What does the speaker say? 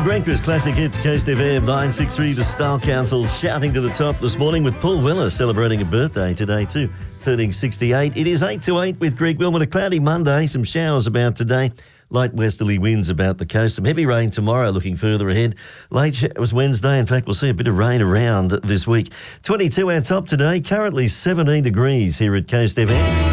Breakfast Classic Hits, Coast FM 963, the Style Council shouting to the top this morning with Paul Weller celebrating a birthday today too, turning 68. It is 8 to 8 with Greg Wilmot. A cloudy Monday, some showers about today. Light westerly winds about the coast. Some heavy rain tomorrow looking further ahead. Late showers Wednesday. In fact, we'll see a bit of rain around this week. 22 our top today. Currently 17 degrees here at Coast FM.